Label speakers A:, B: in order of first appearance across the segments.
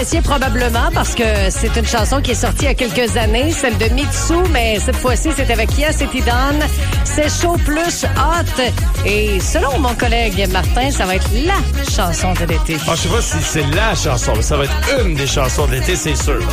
A: Probablement parce que c'est une chanson qui est sortie il y a quelques années, celle de Mitsu, mais cette fois-ci, c'est avec Yes et Don. C'est chaud plus hot. Et selon mon collègue Martin, ça va être la chanson de l'été.
B: Je sais pas si c'est la chanson, mais ça va être une des chansons de l'été, c'est sûr.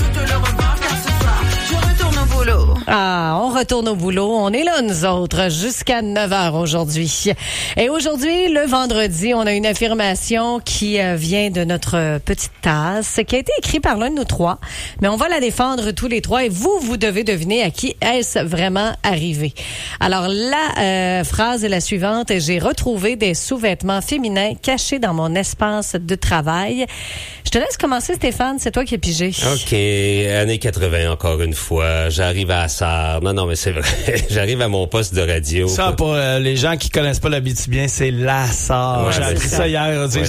A: Ah, on retourne au boulot. On est là, nous autres, jusqu'à 9h aujourd'hui. Et aujourd'hui, le vendredi, on a une affirmation qui vient de notre petite tasse, qui a été écrite par l'un de nous trois. Mais on va la défendre tous les trois et vous devez deviner à qui est-ce vraiment arrivé. Alors, la phrase est la suivante. J'ai retrouvé des sous-vêtements féminins cachés dans mon espace de travail. Je te laisse commencer, Stéphane. C'est toi qui as pigé.
C: OK. Années 80, encore une fois. J'arrive à Assar. Non, mais c'est vrai. J'arrive à mon poste de radio.
B: Ça, pour les gens qui connaissent pas l'Abitibi, c'est l'Assar.
C: Ouais,
B: j'ai appris ça hier. On dit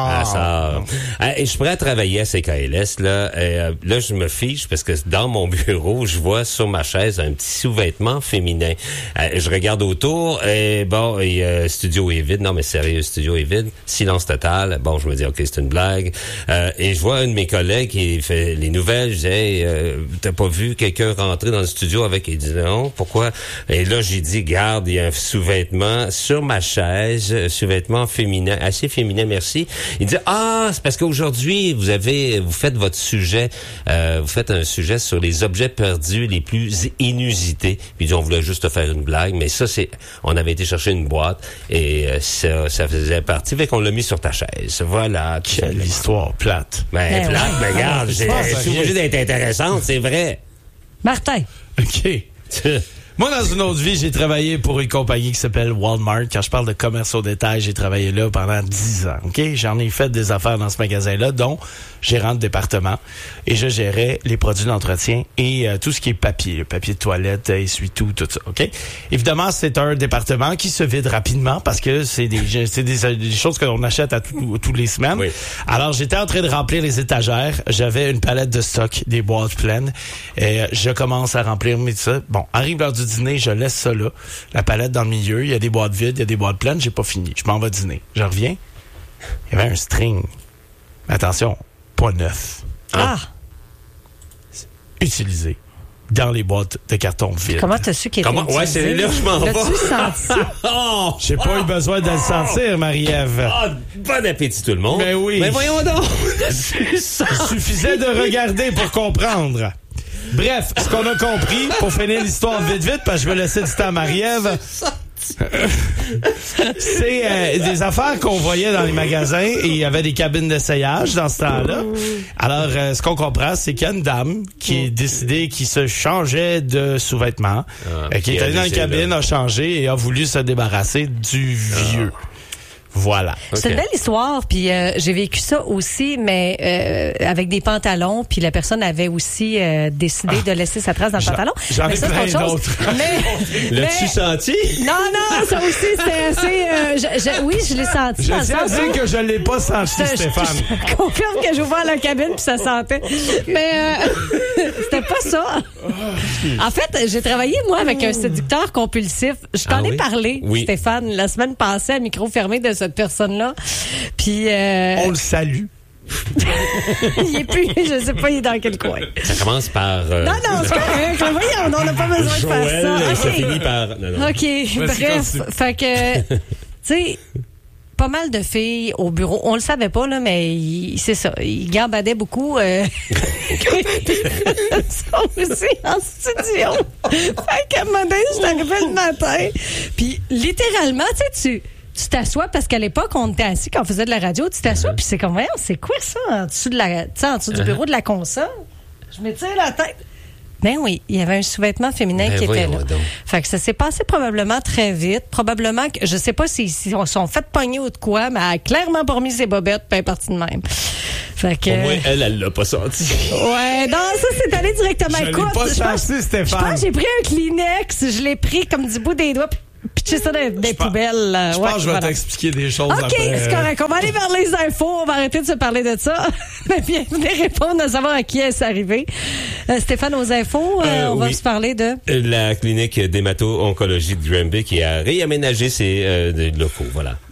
B: Assar.
C: Et je pourrais travailler à CKLS, là. Là, je me fiche parce que dans mon bureau, je vois sur ma chaise un petit sous-vêtement féminin. Je regarde autour et bon, studio est vide. Non, mais sérieux, studio est vide. Silence total. Bon, je me dis, OK, c'est une blague. Et je vois un de mes collègues qui fait les nouvelles. Je dis, hey, t'as pas vu quelqu'un rentrer dans le studio avec... Il dit, non, pourquoi? Et là, j'ai dit, garde, il y a un sous-vêtement sur ma chaise, sous-vêtement féminin, assez féminin, merci. Il dit, c'est parce qu'aujourd'hui, vous faites votre sujet, vous faites un sujet sur les objets perdus les plus inusités. Puis il dit, on voulait juste te faire une blague, mais ça, on avait été chercher une boîte et ça faisait partie, fait qu'on l'a mis sur ta chaise. Voilà.
B: Quelle histoire plate.
C: Plate, mais regarde, c'est obligé d'être intéressante, c'est vrai.
A: Martin.
B: OK. Moi, dans une autre vie, j'ai travaillé pour une compagnie qui s'appelle Walmart. Quand je parle de commerce au détail, j'ai travaillé là pendant 10 ans. OK? J'en ai fait des affaires dans ce magasin-là, dont gérant de département. Et je gérais les produits d'entretien et tout ce qui est papier. Le papier de toilette, essuie-tout, tout ça. OK? Évidemment, c'est un département qui se vide rapidement parce que c'est des choses que l'on achète à tous les semaines.
C: Oui.
B: Alors, j'étais en train de remplir les étagères. J'avais une palette de stock, des boîtes pleines. Et je commence à remplir mes ça. Bon, arrive l'heure du dîner, je laisse ça là. La palette dans le milieu. Il y a des boîtes vides, il y a des boîtes pleines. J'ai pas fini. Je m'en vais dîner. Je reviens. Il y avait un string. Attention, pas neuf. Utilisé dans les boîtes de carton vides.
A: Comment t'as su qu'il était utilisé?
C: Ouais, c'est là que je m'en vais.
A: L'as-tu senti?
B: J'ai pas eu besoin de le sentir, Marie-Ève.
C: Bon appétit tout le monde.
B: Ben oui.
C: Mais voyons donc. C'est ça.
B: Il suffisait de regarder pour comprendre. Bref, ce qu'on a compris, pour finir l'histoire vite, parce que je vais laisser du temps à Marie-Ève, c'est des affaires qu'on voyait dans les magasins et il y avait des cabines d'essayage dans ce temps-là. Alors, ce qu'on comprend, c'est qu'il y a une dame qui a décidé qu'il se changeait de sous-vêtements, qui est allée dans la cabine, a changé et a voulu se débarrasser du vieux. Voilà.
A: C'est une belle histoire, puis j'ai vécu ça aussi, mais avec des pantalons, puis la personne avait aussi décidé de laisser sa trace dans le pantalon.
B: J'en ai plein d'autres.
C: L'as-tu senti?
A: Non, ça aussi, c'était assez... oui, je l'ai senti.
B: Je tiens à dire que je l'ai pas senti, Stéphane.
A: Je confirme que j'ai ouvert la cabine, puis ça sentait. Mais c'était pas ça. En fait, j'ai travaillé, moi, avec un séducteur compulsif. Je t'en ai parlé, Stéphane, la semaine passée, à micro fermé de cette personne-là. Puis
B: on le salue.
A: Il est plus, je sais pas, il est dans quel coin.
C: Ça commence par...
A: Non, c'est correct. Voyons, on n'a pas besoin de faire ça.
C: Ça finit par... Non.
A: OK, bref. Fait que, tu sais, pas mal de filles au bureau. On le savait pas, là, mais c'est ça. Ils gambadaient beaucoup. Ça aussi en studio. Fait qu'à un moment donné, je suis arrivée le matin. Puis, littéralement, tu sais, tu t'assois parce qu'à l'époque, on était assis quand on faisait de la radio, tu t'assois puis c'est comme, c'est quoi ça en dessous du bureau de la console? Je me tire la tête. Ben oui, il y avait un sous-vêtement féminin qui était là. Donc. Fait que ça s'est passé probablement très vite. Probablement que, je sais pas s'ils sont fait pogner ou de quoi, mais elle a clairement pas remis ses bobettes puis elle est partie de même. Fait que...
C: Au moins, elle l'a pas senti.
A: Ouais, non, ça, c'est allé directement.
B: Je l'ai pas senti, Stéphane.
A: Je pense que j'ai pris un Kleenex, je l'ai pris comme du bout des doigts, pitcher ça dans des poubelles.
B: Je pense que je vais t'expliquer des choses après.
A: OK, c'est correct. On va aller vers les infos. On va arrêter de se parler de ça. Mais bienvenue répondre à savoir à qui est-ce arrivé. Stéphane, aux infos, on va se parler de...
C: La clinique d'hémato-oncologie de Granby qui a réaménagé ses locaux. Voilà.